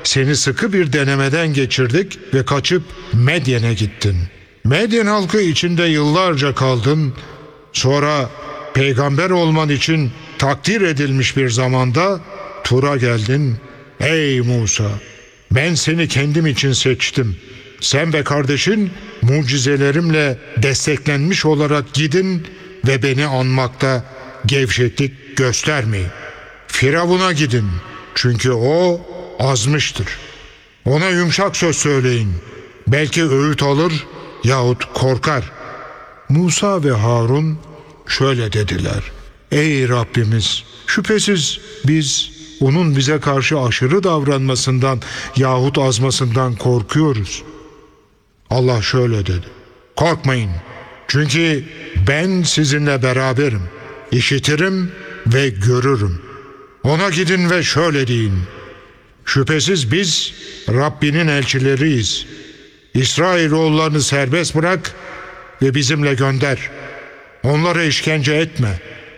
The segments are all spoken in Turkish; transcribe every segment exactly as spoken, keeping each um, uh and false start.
seni sıkı bir denemeden geçirdik ve kaçıp Medyen'e gittin. Medyen halkı içinde yıllarca kaldın. Sonra peygamber olman için takdir edilmiş bir zamanda Tur'a geldin. Ey Musa! Ben seni kendim için seçtim. Sen ve kardeşin mucizelerimle desteklenmiş olarak gidin ve beni anmakta gevşeklik göstermeyin. Firavun'a gidin, çünkü o azmıştır. Ona yumuşak söz söyleyin. Belki öğüt alır yahut korkar. Musa ve Harun şöyle dediler: Ey Rabbimiz! Şüphesiz biz onun bize karşı aşırı davranmasından yahut azmasından korkuyoruz. Allah şöyle dedi: Korkmayın, çünkü ben sizinle beraberim. İşitirim ve görürüm. Ona gidin ve şöyle deyin: Şüphesiz biz Rabbinin elçileriyiz. İsrailoğullarını serbest bırak ve bizimle gönder. Onlara işkence etme.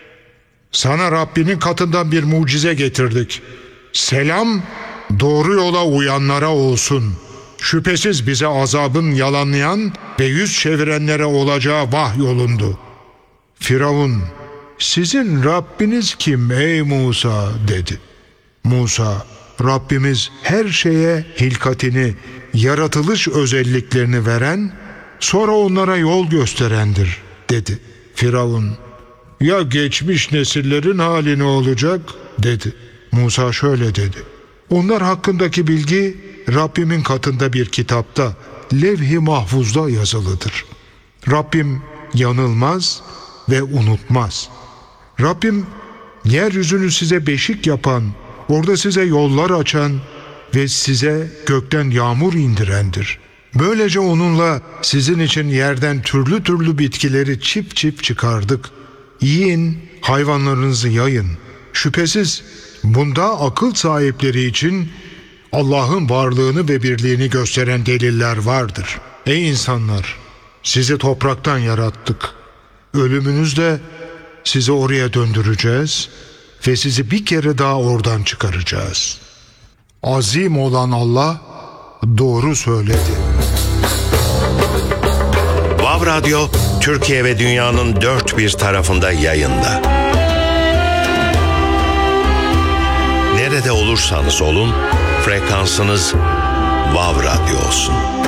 Sana Rabbinin katından bir mucize getirdik. Selam doğru yola uyanlara olsun. Şüphesiz bize azabın yalanlayan ve yüz çevirenlere olacağı vahyolundu. Firavun, sizin Rabbiniz kim ey Musa dedi. Musa, Rabbimiz her şeye hilkatini, yaratılış özelliklerini veren, sonra onlara yol gösterendir dedi. Firavun, ya geçmiş nesillerin hali ne olacak dedi. Musa şöyle dedi: Onlar hakkındaki bilgi Rabbimin katında bir kitapta, levh-i mahfuzda yazılıdır. Rabbim yanılmaz ve unutmaz. Rabbim yeryüzünü size beşik yapan, orada size yollar açan ve size gökten yağmur indirendir. Böylece onunla sizin için yerden türlü türlü bitkileri çift çift çıkardık. Yiyin, hayvanlarınızı yayın. Şüphesiz bunda akıl sahipleri için Allah'ın varlığını ve birliğini gösteren deliller vardır. Ey insanlar! Sizi topraktan yarattık. Ölümünüzde sizi oraya döndüreceğiz ve sizi bir kere daha oradan çıkaracağız. Azim olan Allah doğru söyledi. Vav Radyo, Türkiye ve dünyanın dört bir tarafında yayında. Nerede olursanız olun, frekansınız Vav Radyo olsun.